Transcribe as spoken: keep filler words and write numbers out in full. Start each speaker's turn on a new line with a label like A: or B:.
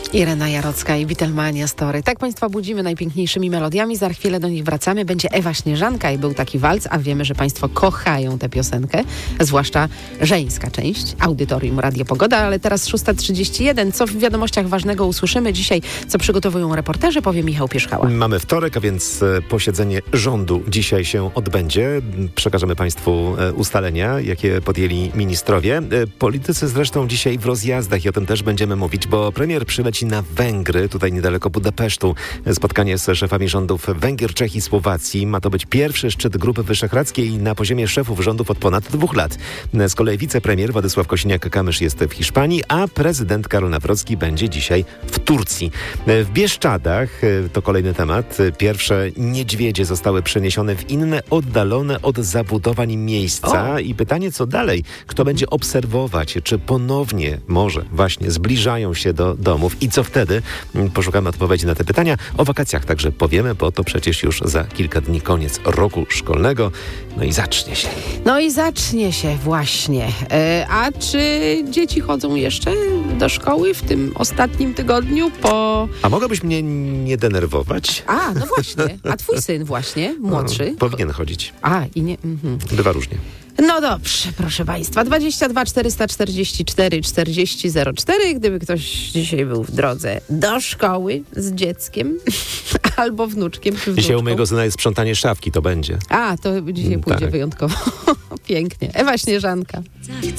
A: Irena Jarocka i Beatlemania Story. Tak Państwa budzimy najpiękniejszymi melodiami. Za chwilę do nich wracamy. Będzie Ewa Śnieżanka i Był taki walc, a wiemy, że Państwo kochają tę piosenkę, zwłaszcza żeńska część Audytorium Radio Pogoda, ale teraz szósta trzydzieści jeden. Co w wiadomościach ważnego usłyszymy dzisiaj, co przygotowują reporterzy, powie Michał Pierzchała.
B: Mamy wtorek, a więc posiedzenie rządu dzisiaj się odbędzie. Przekażemy Państwu ustalenia, jakie podjęli ministrowie. Politycy zresztą dzisiaj w rozjazdach i o tym też będziemy mówić, bo premier przyleci na Węgry, tutaj niedaleko Budapesztu. Spotkanie z szefami rządów Węgier, Czech i Słowacji. Ma to być pierwszy szczyt Grupy Wyszehradzkiej na poziomie szefów rządów od ponad dwóch lat. Z kolei wicepremier Władysław Kosiniak-Kamysz jest w Hiszpanii, a prezydent Karol Nawrocki będzie dzisiaj w Turcji. W Bieszczadach, to kolejny temat, pierwsze niedźwiedzie zostały przeniesione w inne, oddalone od zabudowań miejsca. O. I pytanie, co dalej? Kto będzie obserwować, czy ponownie może właśnie zbliżają się do domów i co wtedy? Poszukamy odpowiedzi na te pytania. O wakacjach także powiemy, bo to przecież już za kilka dni koniec roku szkolnego. No i zacznie się.
A: No i zacznie się właśnie. E, a czy dzieci chodzą jeszcze do szkoły w tym ostatnim tygodniu po...
B: A mogłabyś mnie nie denerwować?
A: A, no właśnie. A twój syn właśnie, młodszy?
B: No, powinien chodzić.
A: A, i nie... Mhm.
B: Bywa różnie.
A: No dobrze, proszę Państwa. dwadzieścia dwa czterysta czterdzieści cztery czterdzieści zero cztery. Gdyby ktoś dzisiaj był w drodze do szkoły z dzieckiem albo wnuczkiem czy wnuczką.
B: Dzisiaj u mojego syna jest sprzątanie szafki, to będzie.
A: A, to dzisiaj pójdzie
B: tak.
A: wyjątkowo pięknie. Ewa Śnieżanka.